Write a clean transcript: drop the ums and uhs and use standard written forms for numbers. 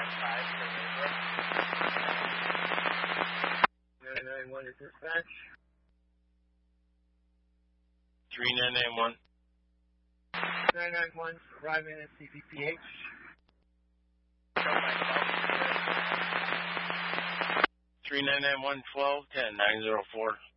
991 is dispatch. 3991. 991, arriving at CPPH. 3991 1210 904.